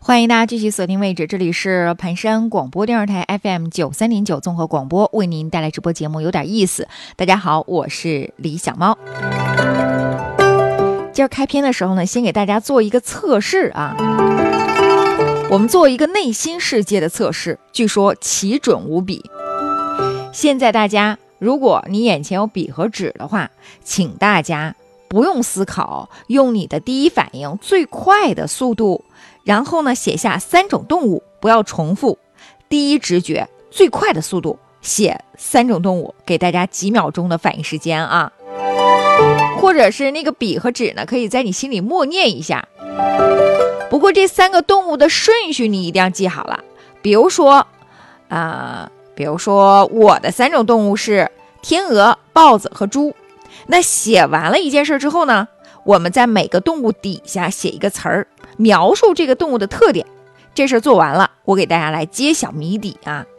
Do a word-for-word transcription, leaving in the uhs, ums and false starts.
欢迎大家继续锁定位置，这里是盘山广播电视台 F M 九三点九综合广播，为您带来直播节目有点意思。大家好，我是李小猫。今儿开篇的时候呢，先给大家做一个测试啊，我们做一个内心世界的测试，据说奇准无比。现在大家，如果你眼前有笔和纸的话，请大家不用思考，用你的第一反应最快的速度，然后呢写下三种动物，不要重复，第一直觉最快的速度写三种动物，给大家几秒钟的反应时间啊。或者是那个笔和纸呢，可以在你心里默念一下。不过这三个动物的顺序你一定要记好了。比如说啊、呃，比如说我的三种动物是天鹅、豹子和猪。那写完了一件事之后呢，我们在每个动物底下写一个词儿，描述这个动物的特点。这事做完了，我给大家来揭晓谜底啊。